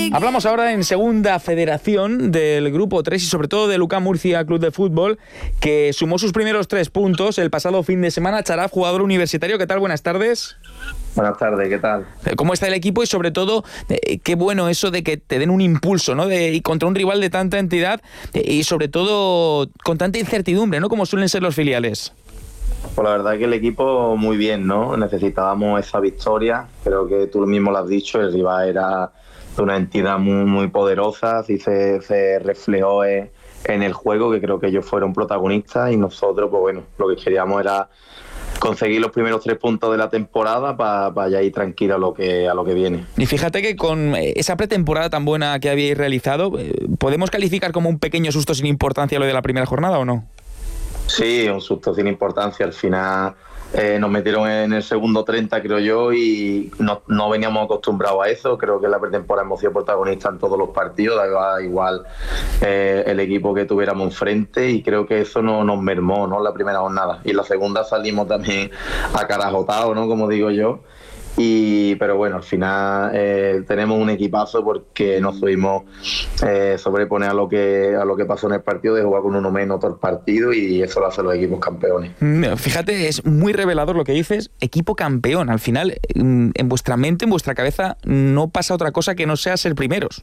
Hablamos ahora en Segunda Federación del Grupo 3 y sobre todo de UCAM Murcia Club de Fútbol, que sumó sus primeros 3 puntos el pasado fin de semana. Charaf, jugador universitario, ¿qué tal? Buenas tardes. Buenas tardes, ¿qué tal? ¿Cómo está el equipo? Y sobre todo, qué bueno eso de que te den un impulso, ¿no? Y contra un rival de tanta entidad y sobre todo con tanta incertidumbre, ¿no? Como suelen ser los filiales. Pues la verdad que el equipo muy bien, ¿no? Necesitábamos esa victoria, creo que tú mismo lo has dicho, el rival era de una entidad muy, muy poderosa, así se reflejó en el juego, que creo que ellos fueron protagonistas y nosotros, pues bueno, lo que queríamos era conseguir los primeros 3 puntos de la temporada para ya ir tranquilo a lo que viene. Y fíjate que con esa pretemporada tan buena que habíais realizado, ¿podemos calificar como un pequeño susto sin importancia lo de la primera jornada o no? Sí, un susto sin importancia. Al final nos metieron en el segundo 30, creo yo, y no veníamos acostumbrados a eso. Creo que en la pretemporada hemos sido protagonistas en todos los partidos, da igual el equipo que tuviéramos enfrente, y creo que eso no nos mermó, ¿no? La primera jornada. Y en la segunda salimos también acarajotados, ¿no? Como digo yo. Pero bueno, al final tenemos un equipazo porque nos pudimos sobreponer a lo que pasó en el partido, de jugar con uno menos todo el partido, y eso lo hacen los equipos campeones. Fíjate, es muy revelador lo que dices, equipo campeón. Al final, en vuestra mente, en vuestra cabeza, no pasa otra cosa que no sea ser primeros.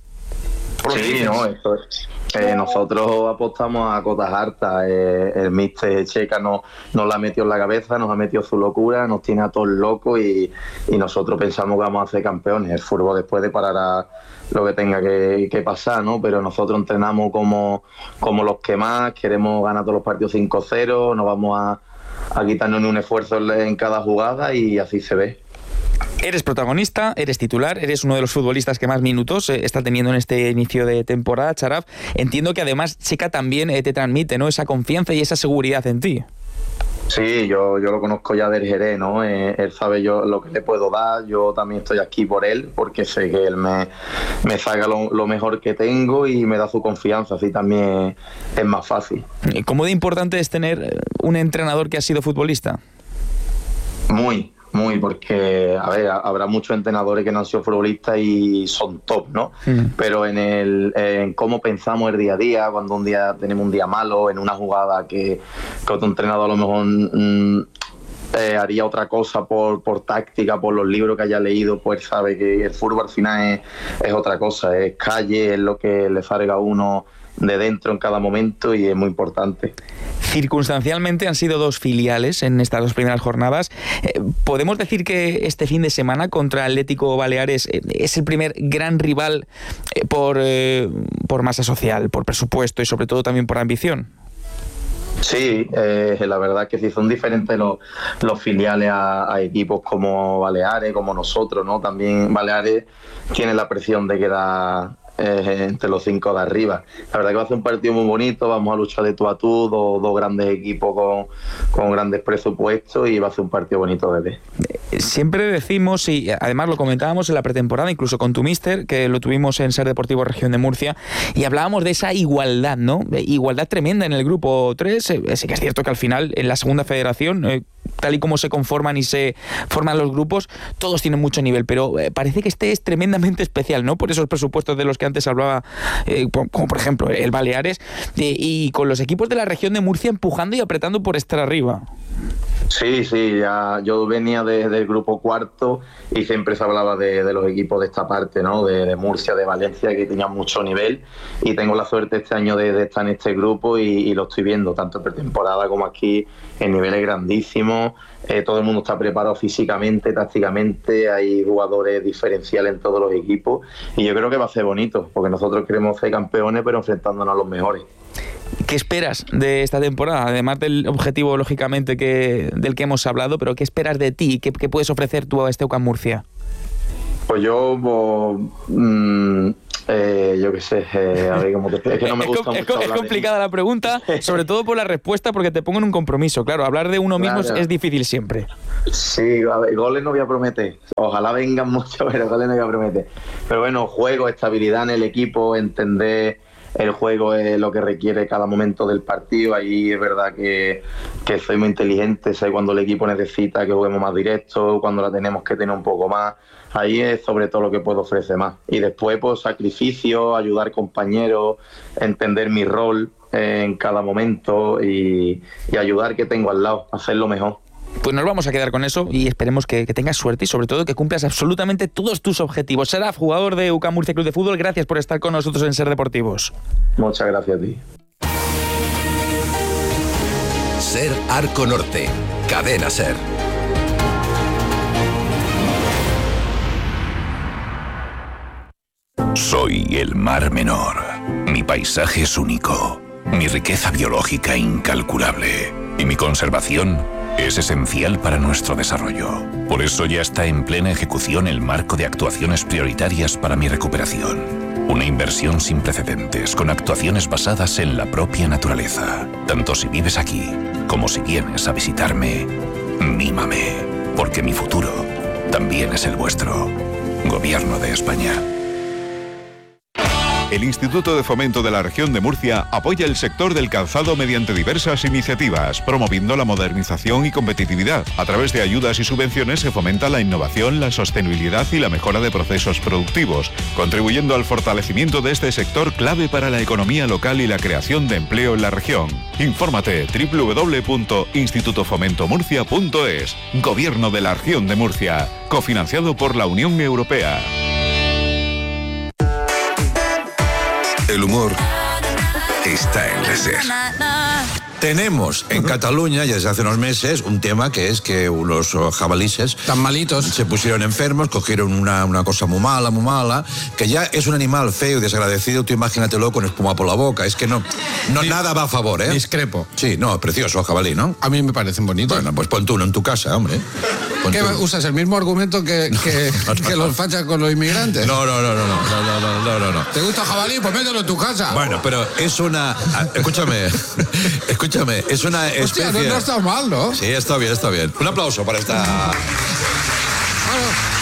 Sí, no, esto es. Nosotros apostamos a cotas hartas. El míster Checa nos la metió en la cabeza, nos ha metido su locura, nos tiene a todos locos y nosotros pensamos que vamos a ser campeones. El fútbol después deparará lo que tenga que pasar, ¿no? Pero nosotros entrenamos como los que más, queremos ganar todos los partidos 5-0, no vamos a quitarnos ni un esfuerzo en cada jugada, y así se ve. Eres protagonista, eres titular, eres uno de los futbolistas que más minutos está teniendo en este inicio de temporada, Charaf. Entiendo que además Checa también te transmite, ¿no? Esa confianza y esa seguridad en ti. Sí, yo lo conozco ya del Jerez, ¿no? Él sabe yo lo que le puedo dar, yo también estoy aquí por él, porque sé que él me saca lo mejor que tengo y me da su confianza, así también es más fácil. ¿Cómo de importante es tener un entrenador que ha sido futbolista? Muy, porque, a ver, habrá muchos entrenadores que no han sido futbolistas y son top, ¿no? Pero en cómo pensamos el día a día, cuando un día tenemos un día malo, en una jugada que otro entrenador a lo mejor haría otra cosa por táctica, por los libros que haya leído, pues sabe que el fútbol al final es otra cosa, es calle, es lo que le salga a uno de dentro en cada momento, y es muy importante. Circunstancialmente han sido 2 filiales en estas 2 primeras jornadas. ¿Podemos decir que este fin de semana contra Atlético Baleares es el primer gran rival por masa social, por presupuesto y sobre todo también por ambición? Sí, la verdad es que sí, son diferentes los filiales a equipos como Baleares, como nosotros, ¿no? También Baleares tiene la presión de quedar entre los 5 de arriba. La verdad que va a ser un partido muy bonito, vamos a luchar de tú a tú, dos grandes equipos con grandes presupuestos, y va a ser un partido bonito de ver. Siempre decimos, y además lo comentábamos en la pretemporada, incluso con tu míster, que lo tuvimos en Ser Deportivo Región de Murcia, y hablábamos de esa igualdad, ¿no? Igualdad tremenda en el grupo 3. Sí que es cierto que al final, en la segunda federación, tal y como se conforman y se forman los grupos, todos tienen mucho nivel, pero parece que este es tremendamente especial, ¿no? Por esos presupuestos de los que antes hablaba, como por ejemplo el Baleares, y con los equipos de la región de Murcia empujando y apretando por estar arriba. Sí, ya yo venía del grupo 4 y siempre se hablaba de los equipos de esta parte, ¿no? De Murcia, de Valencia, que tenían mucho nivel, y tengo la suerte este año de estar en este grupo y lo estoy viendo, tanto en pretemporada como aquí, en niveles grandísimos. Todo el mundo está preparado físicamente, tácticamente, hay jugadores diferenciales en todos los equipos, y yo creo que va a ser bonito, porque nosotros queremos ser campeones, pero enfrentándonos a los mejores. ¿Qué esperas de esta temporada? Además del objetivo, lógicamente, del que hemos hablado, pero ¿qué esperas de ti? ¿Qué puedes ofrecer tú a este UCAM Murcia? Pues yo qué sé, a ver cómo te... Es que no me gusta mucho. Es complicada la pregunta, sobre todo por la respuesta, porque te pongo en un compromiso. Claro, hablar de uno mismo es difícil siempre. Sí, a ver, goles no voy a prometer. Ojalá vengan mucho, pero goles no voy a prometer. Pero bueno, juego, estabilidad en el equipo, entender el juego es lo que requiere cada momento del partido. Ahí es verdad que soy muy inteligente, sé cuando el equipo necesita que juguemos más directo, cuando la tenemos que tener un poco más. Ahí es sobre todo lo que puedo ofrecer más. Y después, pues, sacrificio, ayudar compañeros, entender mi rol en cada momento y ayudar que tengo al lado, hacerlo mejor. Pues nos vamos a quedar con eso y esperemos que tengas suerte y sobre todo que cumplas absolutamente todos tus objetivos. Seraf, jugador de UCAM Murcia Club de Fútbol, gracias por estar con nosotros en Ser Deportivos. Muchas gracias a ti. Ser Arco Norte, Cadena Ser. Soy el Mar Menor. Mi paisaje es único, mi riqueza biológica incalculable y mi conservación es esencial para nuestro desarrollo. Por eso ya está en plena ejecución el marco de actuaciones prioritarias para mi recuperación. Una inversión sin precedentes, con actuaciones basadas en la propia naturaleza. Tanto si vives aquí, como si vienes a visitarme, mímame, porque mi futuro también es el vuestro. Gobierno de España. El Instituto de Fomento de la Región de Murcia apoya el sector del calzado mediante diversas iniciativas, promoviendo la modernización y competitividad. A través de ayudas y subvenciones se fomenta la innovación, la sostenibilidad y la mejora de procesos productivos, contribuyendo al fortalecimiento de este sector clave para la economía local y la creación de empleo en la región. Infórmate www.institutofomentomurcia.es. Gobierno de la Región de Murcia, cofinanciado por la Unión Europea. El humor está en la SER. Tenemos en Cataluña, ya desde hace unos meses, un tema que es que unos jabalíes tan malitos se pusieron enfermos, cogieron una cosa muy mala, que ya es un animal feo y desagradecido. Tú imagínatelo con espuma por la boca. Es que no nada va a favor, ¿eh? Discrepo. Sí, no, precioso jabalí, ¿no? A mí me parecen bonitos. Bueno, pues pon tú uno en tu casa, hombre. ¿Qué usas? ¿El mismo argumento que los fachas con los inmigrantes? No. ¿Te gusta el jabalí? Pues mételo en tu casa. Bueno, pero es una... Escúchame, es una especie... Hostia, no está mal, ¿no? Sí, está bien. Un aplauso para esta... Bueno.